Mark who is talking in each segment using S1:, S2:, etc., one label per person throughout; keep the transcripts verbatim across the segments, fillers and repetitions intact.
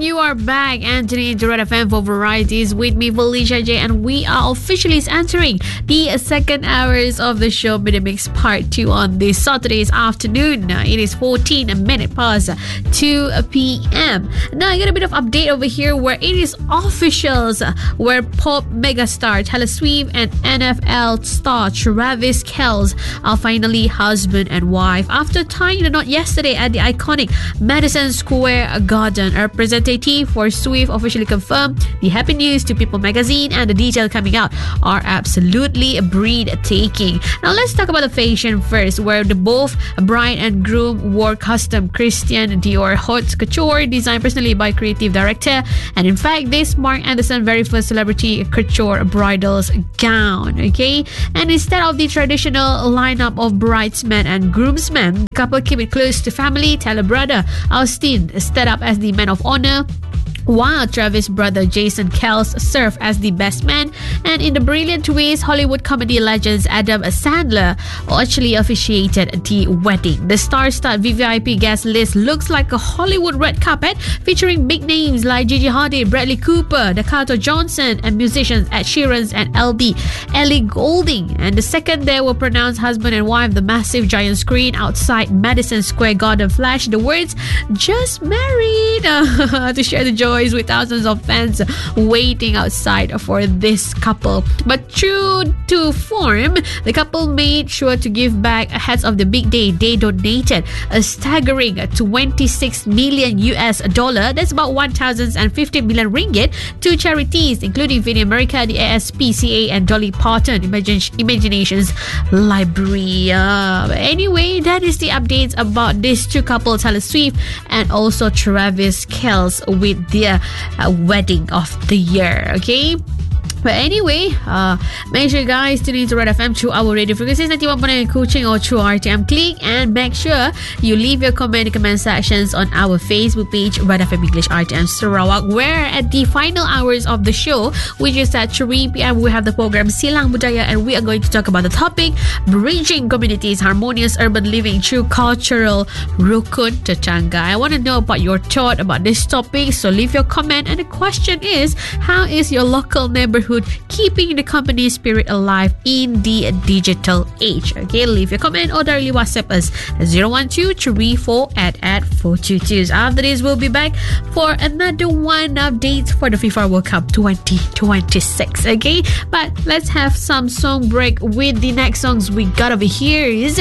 S1: you are back, Anthony into Red F M for Varieties with me, Felicia J, and we are officially entering the second hours of the show, Minimix Part two on this Saturday's afternoon. It is fourteen minutes past two p.m. Now I got a bit of update over here where it is officials where pop megastar Taylor Swift and N F L star Travis Kelce are finally husband and wife after tying the knot yesterday at the iconic Madison Square Garden. A representative for Swift officially confirmed the happy news to People magazine, and the details coming out are absolutely breathtaking. Now let's talk about the fashion first, where the both bride and groom wore custom Christian Dior haute couture designed personally by creative director, and in fact this marked Anderson's very first celebrity couture bridal's gown. Okay, and instead of the traditional lineup of bridesmen and groomsmen, the couple keep it close to family. Taylor brother Austin stood up as the man of honor, while Travis' brother Jason Kelce served as the best man. And in the brilliant twist, Hollywood comedy legends Adam Sandler actually officiated the wedding. The star-studded V V I P guest list looks like a Hollywood red carpet featuring big names like Gigi Hadid, Bradley Cooper, Dakota Johnson, and musicians Ed Sheeran and L B Ellie Goulding. And the second they were pronounced husband and wife, the massive giant screen outside Madison Square Garden flashed the words "just married" to share the joy with thousands of fans waiting outside for this couple. But true to form, the couple made sure to give back ahead of the big day. They donated a staggering twenty-six million U S dollar, that's about one thousand fifty million ringgit, to charities including Feeding America, the A S P C A, and Dolly Parton Imagine- Imaginations Library. Uh, anyway, that is the updates about these two couples, Taylor Swift and also Travis Kelce, with their uh, wedding of the year. Okay, but anyway, uh, make sure you guys tune into Red F M through our radio frequencies ninety-one point nine Kuching or through R T M Click, and make sure you leave your comment in the comment sections on our Facebook page, Red F M English R T M Sarawak, where at the final hours of the show, which is at three p.m, we have the program Silang Budaya, and we are going to talk about the topic bridging communities, harmonious urban living through cultural rukun tetangga. I want to know about your thought about this topic, so leave your comment. And the question is, how is your local neighborhood keeping the company spirit alive in the digital age? Okay, leave your comment or directly WhatsApp us zero one two three four at at four two two. After this, we'll be back for another one update for the FIFA World Cup twenty twenty-six. Okay, but let's have some song break with the next songs we got over here. Is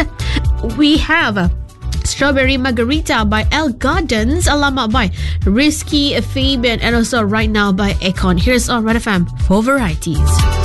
S1: we have Strawberry Margarita by L Gardens, Alamak by Risky Fabian, and also Right Now by Akon. Here's on Red F M for Varieties.